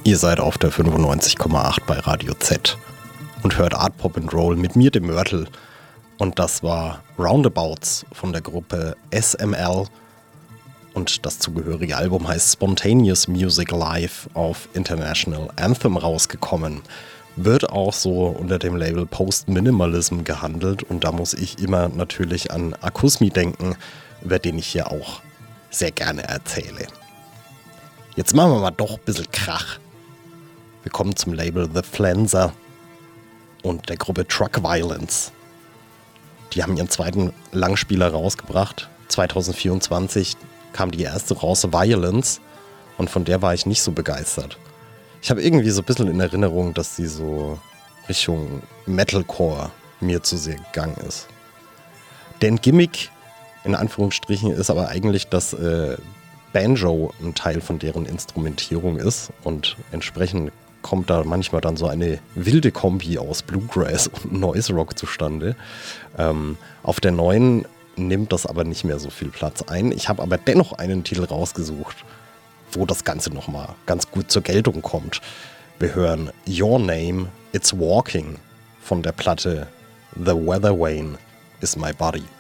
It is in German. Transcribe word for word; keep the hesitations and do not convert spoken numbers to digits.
Ihr seid auf der fünfundneunzig Komma acht bei Radio Z und hört Art Pop and Roll mit mir, dem Mörtel. Und das war Roundabouts von der Gruppe S M L. Und das zugehörige Album heißt Spontaneous Music Live auf International Anthem rausgekommen. Wird auch so unter dem Label Post-Minimalism gehandelt. Und da muss ich immer natürlich an Akusmi denken, über den ich hier auch sehr gerne erzähle. Jetzt machen wir mal doch ein bisschen Krach. Wir kommen zum Label The Flenser und der Gruppe Truck Violence. Die haben ihren zweiten Langspieler rausgebracht. zwanzig vierundzwanzig kam die erste raus, Violence, und von der war ich nicht so begeistert. Ich habe irgendwie so ein bisschen in Erinnerung, dass sie so Richtung Metalcore mir zu sehr gegangen ist. Deren Gimmick, in Anführungsstrichen, ist aber eigentlich, dass äh, Banjo ein Teil von deren Instrumentierung ist und entsprechend kommt da manchmal dann so eine wilde Kombi aus Bluegrass und Noise Rock zustande. Ähm, auf der neuen nimmt das aber nicht mehr so viel Platz ein. Ich habe aber dennoch einen Titel rausgesucht, wo das Ganze nochmal ganz gut zur Geltung kommt. Wir hören Your Name, It's Walking von der Platte The Weather Vane Is My Body.